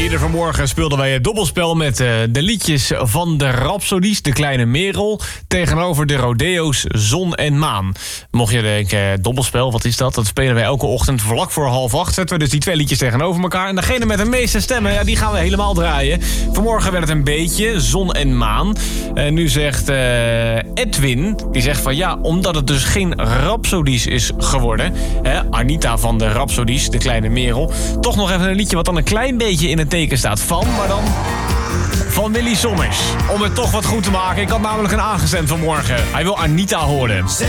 Eerder vanmorgen speelden wij het dobbelspel met de liedjes van de Rhapsodies, de Kleine Merel, tegenover de Rodeo's Zon en Maan. Mocht je denken, dobbelspel, wat is dat? Dat spelen wij elke ochtend vlak voor 7:30. Zetten we dus die twee liedjes tegenover elkaar. En degene met de meeste stemmen, ja, die gaan we helemaal draaien. Vanmorgen werd het een beetje Zon en Maan. En nu zegt Edwin, die zegt van ja, omdat het dus geen Rhapsodies is geworden. Anita van de Rhapsodies, de Kleine Merel. Toch nog even een liedje wat dan een klein beetje in het teken staat van, maar dan van Willy Sommers. Om het toch wat goed te maken. Ik had namelijk een aangestemd vanmorgen. Hij wil Anita horen.